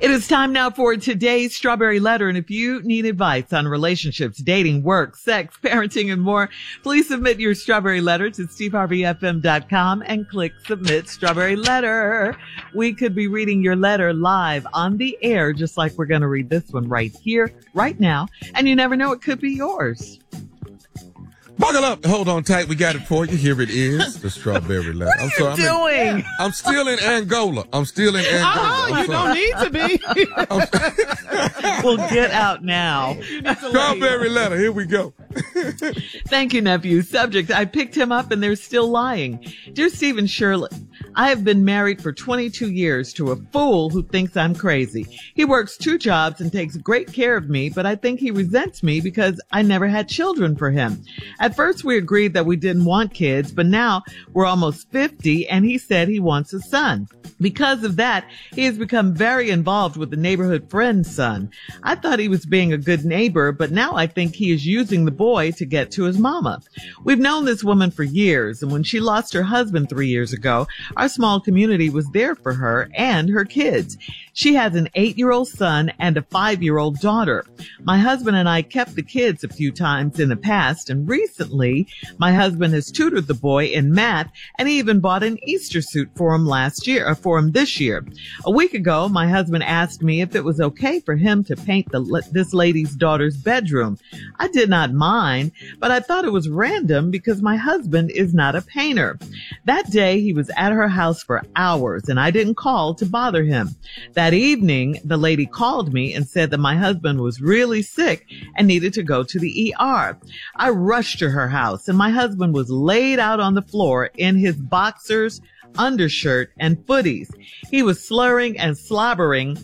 It is time now for today's Strawberry Letter. And if you need advice on relationships, dating, work, sex, parenting, and more, please submit your Strawberry Letter to steveharveyfm.com and click Submit Strawberry Letter. We could be reading your letter live on the air, just like we're going to read this one right here, right now. And you never know, it could be yours. Buckle up. Hold on tight. We got it for you. Here it is, the Strawberry Letter. What are you doing? I'm still in Angola. You don't need to be. Well, get out now. Strawberry Letter. Here we go. Thank you, nephew. Subject: I picked him up and they're still lying. Dear Steve and Shirley, I have been married for 22 years to a fool who thinks I'm crazy. He works 2 jobs and takes great care of me, but I think he resents me because I never had children for him. At first, we agreed that we didn't want kids, but now we're almost 50 and he said he wants a son. Because of that, he has become very involved with the neighborhood friend's son. I thought he was being a good neighbor, but now I think he is using the boy to get to his mama. We've known this woman for years, and when she lost her husband 3 years ago, our small community was there for her and her kids. She has an 8-year-old son and a 5-year-old daughter. My husband and I kept the kids a few times in the past, and recently my husband has tutored the boy in math, and he even bought an Easter suit for him this year. A week ago, my husband asked me if it was okay for him to paint this lady's daughter's bedroom. I did not mind, but I thought it was random because my husband is not a painter. That day, he was at her house for hours, and I didn't call to bother him. That evening, the lady called me and said that my husband was really sick and needed to go to the ER. I rushed to her house, and my husband was laid out on the floor in his boxers, undershirt, and footies. He was slurring and slobbering